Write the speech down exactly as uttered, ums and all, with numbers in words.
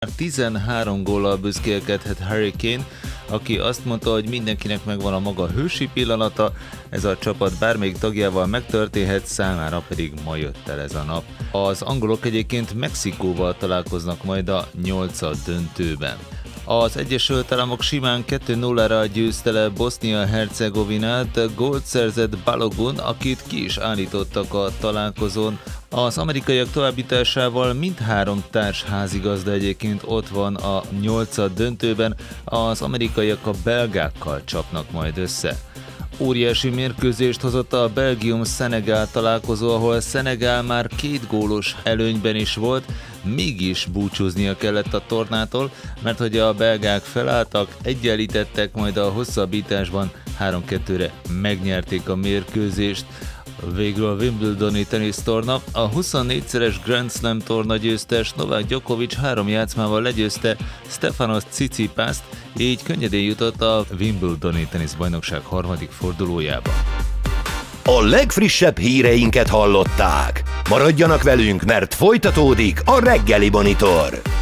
tizenhárom góllal büszkélkedhet Harry Kane, aki azt mondta, hogy mindenkinek megvan a maga hősi pillanata, ez a csapat bármelyik tagjával megtörténhet, számára pedig ma jött el ez a nap. Az angolok egyébként Mexikóval találkoznak majd a nyolcad döntőben. Az Egyesült Államok simán kettő nullára győzte le Bosznia-Hercegovinát, gólt szerzett Balogun, akit ki is állítottak a találkozón. Az amerikaiak továbbításával mindhárom társ házigazda egyébként ott van a nyolcad döntőben, az amerikaiak a belgákkal csapnak majd össze. Óriási mérkőzést hozott a Belgium-Szenegál találkozó, ahol Szenegál már két gólos előnyben is volt, mégis búcsúznia kellett a tornától, mert hogy a belgák felálltak, egyenlítettek, majd a hosszabbításban három kettőre megnyerték a mérkőzést. Végül a Wimbledoni tenisztorna, a huszonnégyszeres Grand Slam torna győztes Novák Djokovic három játszmával legyőzte Stefanos Tsitsipast, így könnyedén jutott a Wimbledoni teniszbajnokság harmadik fordulójába. A legfrissebb híreinket hallották. Maradjanak velünk, mert folytatódik a Reggeli Monitor.